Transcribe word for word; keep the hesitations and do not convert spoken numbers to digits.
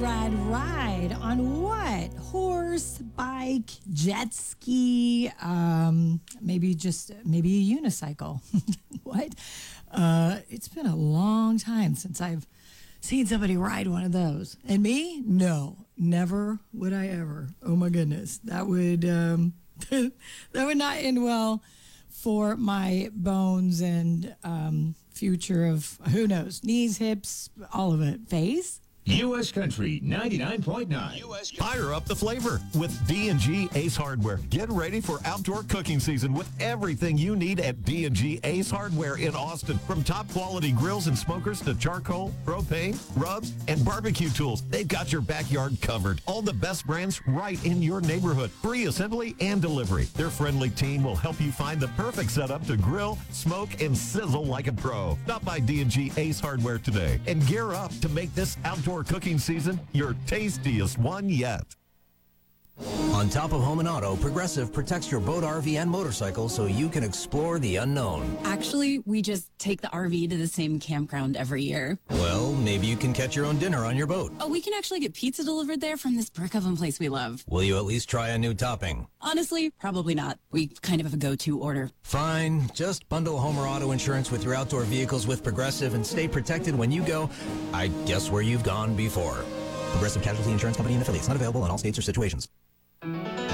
ride, ride on what? Horse, bike, jet ski, um, maybe just maybe a unicycle. What? Uh, it's been a long time since I've seen somebody ride one of those. And me? No, never would I ever. Oh my goodness, that would um, that would not end well for my bones and um, future of, who knows, knees, hips, all of it. Face? U S Country ninety-nine point nine. Fire up the flavor with D and G Ace Hardware. Get ready for outdoor cooking season with everything you need at D and G Ace Hardware in Austin. From top quality grills and smokers to charcoal, propane, rubs, and barbecue tools, they've got your backyard covered. All the best brands right in your neighborhood. Free assembly and delivery. Their friendly team will help you find the perfect setup to grill, smoke, and sizzle like a pro. Stop by D and G Ace Hardware today and gear up to make this outdoor cooking season your tastiest one yet. On top of home and auto, Progressive protects your boat, R V, and motorcycle so you can explore the unknown. Actually, we just take the R V to the same campground every year. Well, maybe you can catch your own dinner on your boat. Oh, we can actually get pizza delivered there from this brick oven place we love. Will you at least try a new topping? Honestly, probably not. We kind of have a go-to order. Fine. Just bundle home or auto insurance with your outdoor vehicles with Progressive and stay protected when you go, I guess, where you've gone before. Progressive Casualty Insurance Company and affiliates. Not available in all states or situations.